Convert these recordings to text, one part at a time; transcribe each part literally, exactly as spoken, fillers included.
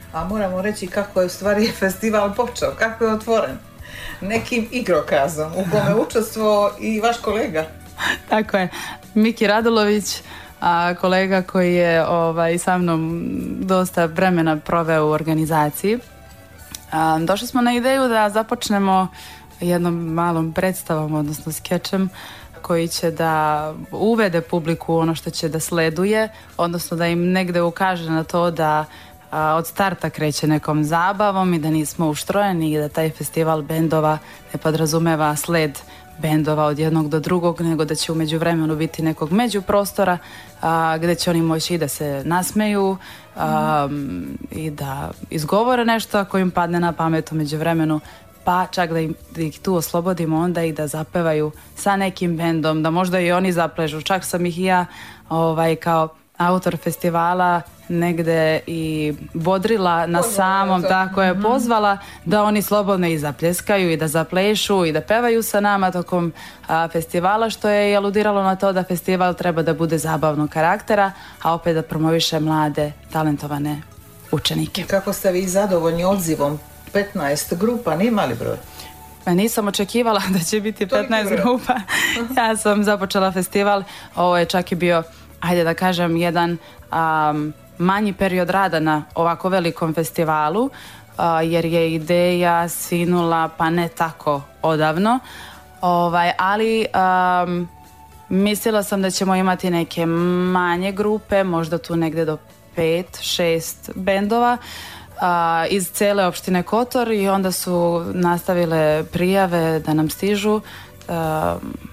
A moramo reći kako je u stvari festival počeo, kako je otvoren. Nekim igrokazom u kome učestvovao i vaš kolega. Tako je, Miki Radulović, a kolega koji je ovaj, sa mnom dosta vremena proveo u organizaciji. A, došli smo na ideju da započnemo jednom malom predstavom, odnosno skečem, koji će da uvede publiku ono što će da sleduje, odnosno da im negde ukaže na to da a, od starta kreće nekom zabavom i da nismo uštrojeni i da taj festival bendova ne podrazumeva sled bendova od jednog do drugog, nego da će u međuvremenu biti nekog međuprostora a, gde će oni moći i da se nasmeju a, mm. i da izgovore nešto ako im padne na pamet u međuvremenu, pa čak da, im, da ih tu oslobodimo onda i da zapevaju sa nekim bendom, da možda i oni zapležu. Čak sam ih i ja ovaj, kao autor festivala negde i bodrila na samom, tako je, pozvala da oni slobodno i zapljeskaju i da zaplešu i da pevaju sa nama tokom a, festivala, što je i aludiralo na to da festival treba da bude zabavnog karaktera, a opet da promoviše mlade, talentovane učenike. I kako ste vi zadovoljni odzivom? petnaest grupa, nije mali broj? Pa nisam očekivala da će biti petnaest grupa. Ja sam započela festival, ovo je čak i bio, ajde da kažem, jedan um, manji period rada na ovako velikom festivalu, uh, jer je ideja svinula pa ne tako odavno, ovaj, ali um, mislila sam da ćemo imati neke manje grupe, možda tu negde do pet, šest bendova a, iz cele opštine Kotor, i onda su nastavile prijave da nam stižu. A,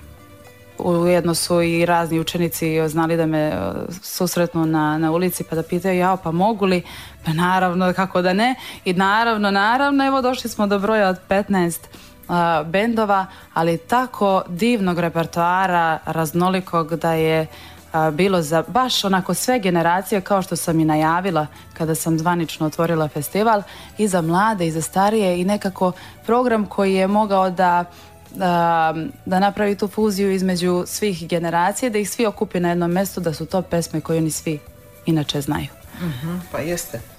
ujedno su i razni učenici znali da me susretnu na, na ulici pa da pitaju, jao, pa mogu li? Pa naravno, kako da ne. I naravno, naravno, evo došli smo do broja od petnaest a, bendova, ali tako divnog repertoara, raznolikog, da je a, bilo za baš onako sve generacije, kao što sam i najavila kada sam zvanično otvorila festival, i za mlade i za starije, i nekako program koji je mogao da Da, da napravi tu fuziju između svih generacija, da ih svi okupi na jednom mestu, da su to pesme koje oni svi inače znaju. Uh-huh, pa jeste.